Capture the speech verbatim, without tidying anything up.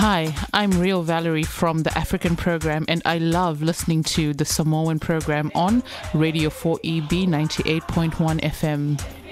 Hi, I'm Real Valerie from the African program, and I love listening to the Samoan program on Radio four E B ninety-eight point one F M.